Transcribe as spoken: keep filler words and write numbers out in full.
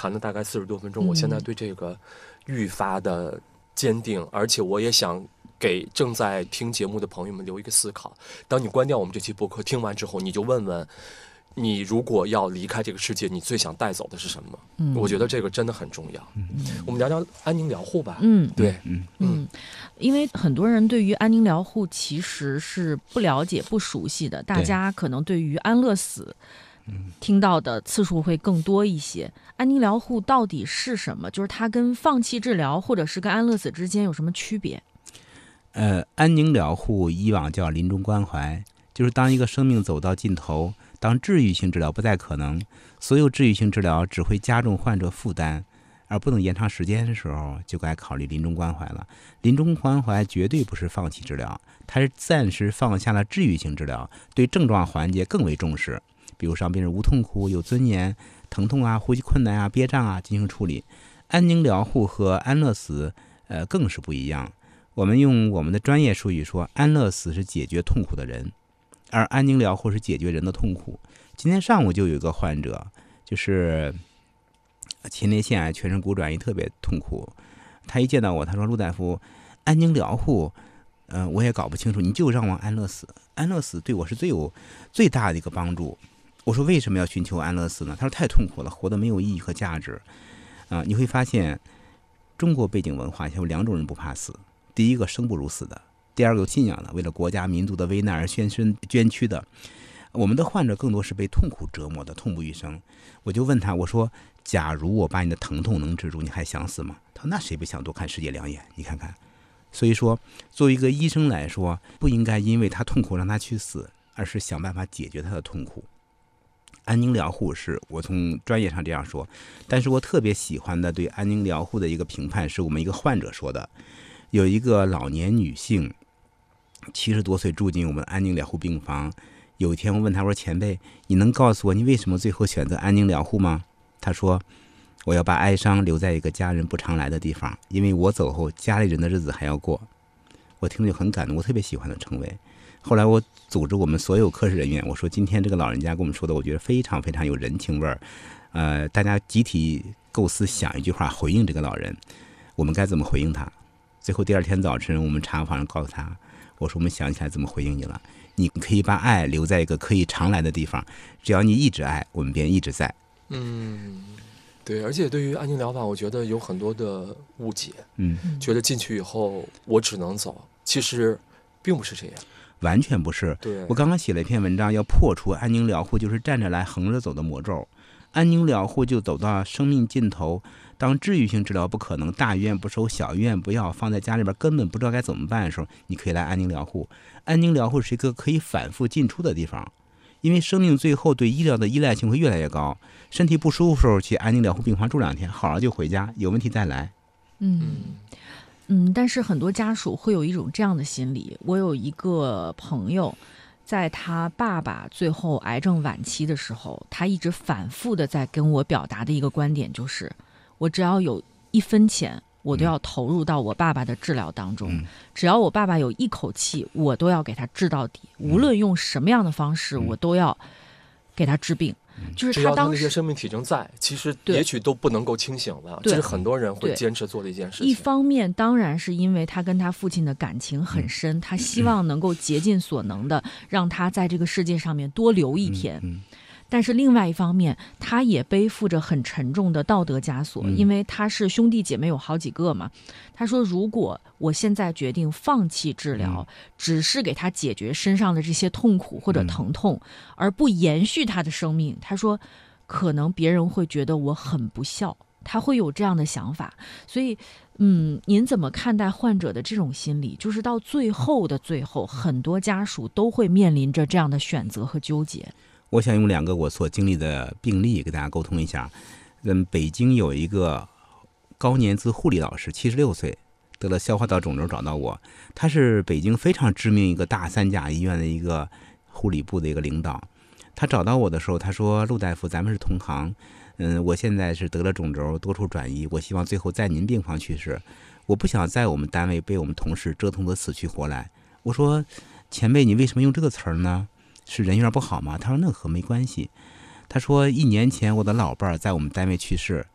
谈了大概四十多分钟，嗯、我现在对这个愈发的坚定，而且我也想给正在听节目的朋友们留一个思考：当你关掉我们这期播客听完之后，你就问问。你如果要离开这个世界，你最想带走的是什么？嗯，我觉得这个真的很重要。嗯，我们聊聊安宁疗护吧。 嗯， 对， 嗯嗯，因为很多人对于安宁疗护其实是不了解、不熟悉的，大家可能对于安乐死听到的次数会更多一些。安宁疗护到底是什么？就是它跟放弃治疗或者是跟安乐死之间有什么区别？ 呃，安宁疗护以往叫临终关怀，就是当一个生命走到尽头。当治愈性治疗不再可能，所有治愈性治疗只会加重患者负担，而不能延长时间的时候，就该考虑临终关怀了。临终关怀绝对不是放弃治疗，它是暂时放下了治愈性治疗，对症状缓解更为重视，比如让病人无痛苦、有尊严，疼痛啊、呼吸困难啊、憋胀啊进行处理。安宁疗护和安乐死，呃，更是不一样。我们用我们的专业术语说，安乐死是解决痛苦的人。而安宁疗护是解决人的痛苦。今天上午就有一个患者，就是前列腺癌全身骨转移，特别痛苦。他一见到我，他说：“陆大夫，安宁疗护，嗯、呃，我也搞不清楚，你就让我安乐死。安乐死对我是最有最大的一个帮助。”我说：“为什么要寻求安乐死呢？”他说：“太痛苦了，活得没有意义和价值。”啊、呃，你会发现，中国背景文化下有两种人不怕死，第一个生不如死的。第二个有信仰的，为了国家民族的危难而献身捐躯的。我们的患者更多是被痛苦折磨的，痛不欲生。我就问他，我说：“假如我把你的疼痛能治住，你还想死吗？”他说：“那谁不想多看世界两眼？你看看。”所以说，作为一个医生来说，不应该因为他痛苦让他去死，而是想办法解决他的痛苦。安宁疗护是我从专业上这样说，但是我特别喜欢的对安宁疗护的一个评判，是我们一个患者说的。有一个老年女性。七十多岁住进我们安宁疗护病房。有一天我问他，我说：“前辈，你能告诉我你为什么最后选择安宁疗护吗？”他说：“我要把哀伤留在一个家人不常来的地方，因为我走后家里人的日子还要过。”我听了就很感动，我特别喜欢的称谓。后来我组织我们所有科室人员，我说：“今天这个老人家跟我们说的，我觉得非常非常有人情味儿。呃，大家集体构思想一句话回应这个老人，我们该怎么回应他？”最后第二天早晨，我们茶房上告诉他。我说：“我们想起来怎么回应你了。你可以把爱留在一个可以常来的地方，只要你一直爱，我们便一直在。” 嗯，对。而且对于安宁疗法，我觉得有很多的误解。嗯，觉得进去以后我只能走，其实并不是这样， 完全不是。 对， 我刚刚写了一篇文章，要破除安宁疗护就是站着来横着走的魔咒。安宁疗护就走到生命尽头。当治愈性治疗不可能，大医院不收，小医院不要，放在家里边根本不知道该怎么办的时候，你可以来安宁疗护。安宁疗护是一个可以反复进出的地方，因为生命最后对医疗的依赖性会越来越高。身体不舒服的时候去安宁疗护病房住两天，好了就回家，有问题再来。 嗯嗯，但是很多家属会有一种这样的心理。我有一个朋友，在他爸爸最后癌症晚期的时候，他一直反复的在跟我表达的一个观点就是。我只要有一分钱，我都要投入到我爸爸的治疗当中。嗯、只要我爸爸有一口气，我都要给他治到底。嗯、无论用什么样的方式，嗯、我都要给他治病。嗯、就是他当时那些生命体征在，其实也许都不能够清醒了。这是很多人会坚持做的一件事情。 一方面，当然是因为他跟他父亲的感情很深，嗯、他希望能够竭尽所能的让他在这个世界上面多留一天。嗯嗯但是另外一方面，他也背负着很沉重的道德枷锁，因为他是兄弟姐妹有好几个嘛。他说，如果我现在决定放弃治疗，只是给他解决身上的这些痛苦或者疼痛，而不延续他的生命，他说，可能别人会觉得我很不孝，他会有这样的想法。所以，嗯，您怎么看待患者的这种心理？就是到最后的最后，很多家属都会面临着这样的选择和纠结。 我想用两个我所经历的病例给大家沟通一下。嗯，北京有一个高年资护理老师，七十六岁，得了消化道肿瘤，找到我。他是北京非常知名一个大三甲医院的一个护理部的一个领导。他找到我的时候，他说：“陆大夫，咱们是同行，嗯，我现在是得了肿瘤，多处转移，我希望最后在您病房去世，我不想在我们单位被我们同事折腾得死去活来。”我说：“前辈，你为什么用这个词儿呢？是人缘不好吗？”他说：“那和没关系。”他说：“一年前我的老伴儿在我们单位去世，